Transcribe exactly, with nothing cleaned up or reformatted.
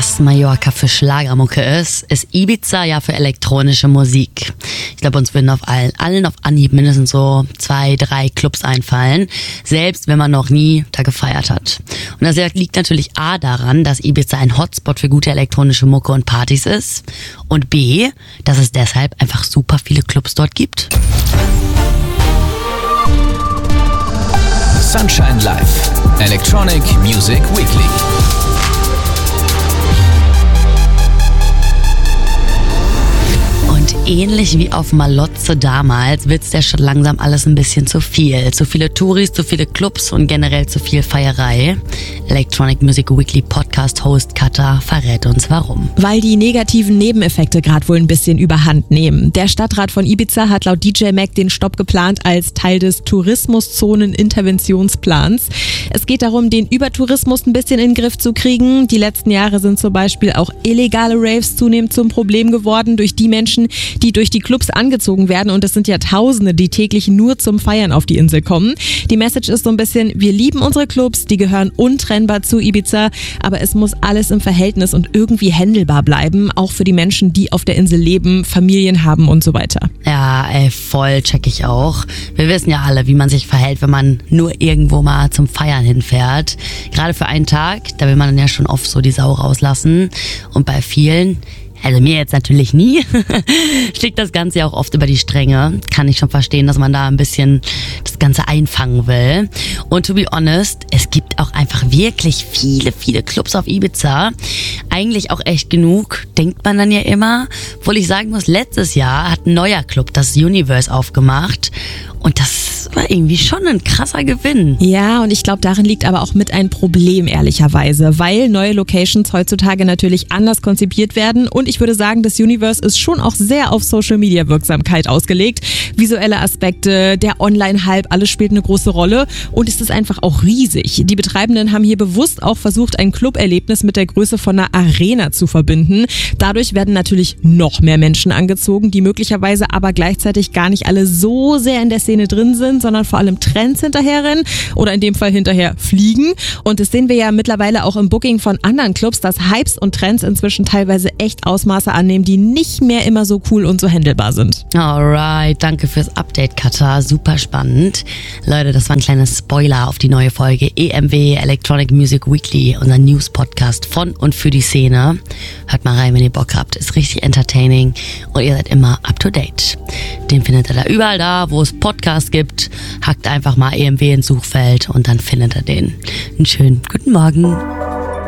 was Mallorca für Schlagermucke ist, ist Ibiza ja für elektronische Musik. Ich glaube, uns würden auf allen, allen auf Anhieb mindestens so zwei, drei Clubs einfallen, selbst wenn man noch nie da gefeiert hat. Und das liegt natürlich A daran, dass Ibiza ein Hotspot für gute elektronische Mucke und Partys ist und B, dass es deshalb einfach super viele Clubs dort gibt. Sunshine Live, Electronic Music Weekly. Und ähnlich wie auf Malotze damals wird's ja schon langsam alles ein bisschen zu viel. Zu viele Touris, zu viele Clubs und generell zu viel Feierei. Electronic Music Weekly Podcast Host Katha verrät uns warum. Weil die negativen Nebeneffekte gerade wohl ein bisschen überhand nehmen. Der Stadtrat von Ibiza hat laut D J Mac den Stopp geplant als Teil des Tourismuszonen-Interventionsplans. Es geht darum, den Übertourismus ein bisschen in den Griff zu kriegen. Die letzten Jahre sind zum Beispiel auch illegale Raves zunehmend zum Problem geworden durch die Menschen, die durch die Clubs angezogen werden, und es sind ja Tausende, die täglich nur zum Feiern auf die Insel kommen. Die Message ist so ein bisschen, wir lieben unsere Clubs, die gehören untrennbar zu Ibiza, aber es muss alles im Verhältnis und irgendwie handelbar bleiben, auch für die Menschen, die auf der Insel leben, Familien haben und so weiter. Ja, ey, voll check ich auch. Wir wissen ja alle, wie man sich verhält, wenn man nur irgendwo mal zum Feiern hinfährt. Gerade für einen Tag, da will man dann ja schon oft so die Sau rauslassen, und bei vielen, also mir jetzt natürlich nie, schlägt das Ganze ja auch oft über die Stränge. Kann ich schon verstehen, dass man da ein bisschen das Ganze einfangen will. Und to be honest, es gibt auch einfach wirklich viele, viele Clubs auf Ibiza. Eigentlich auch echt genug, denkt man dann ja immer. Obwohl ich sagen muss, letztes Jahr hat ein neuer Club, das Universe, aufgemacht. Und das war irgendwie schon ein krasser Gewinn. Ja, und ich glaube, darin liegt aber auch mit ein Problem, ehrlicherweise, weil neue Locations heutzutage natürlich anders konzipiert werden. Und ich würde sagen, das Universe ist schon auch sehr auf Social-Media-Wirksamkeit ausgelegt. Visuelle Aspekte, der Online-Hype, alles spielt eine große Rolle. Und es ist einfach auch riesig. Die Betreibenden haben hier bewusst auch versucht, ein Club-Erlebnis mit der Größe von einer Arena zu verbinden. Dadurch werden natürlich noch mehr Menschen angezogen, die möglicherweise aber gleichzeitig gar nicht alle so sehr in der Szene drin sind, sondern vor allem Trends hinterherrennen oder in dem Fall hinterher fliegen. Und das sehen wir ja mittlerweile auch im Booking von anderen Clubs, dass Hypes und Trends inzwischen teilweise echt Ausmaße annehmen, die nicht mehr immer so cool und so handelbar sind. Alright, danke fürs Update, Katha. Super spannend. Leute, das war ein kleines Spoiler auf die neue Folge E M W Electronic Music Weekly, unser News-Podcast von und für die Szene. Hört mal rein, wenn ihr Bock habt. Ist richtig entertaining und ihr seid immer up to date. Den findet ihr da überall da, wo es Podcasts gibt. Hackt einfach mal E M W ins Suchfeld und dann findet ihr den. Einen schönen guten Morgen.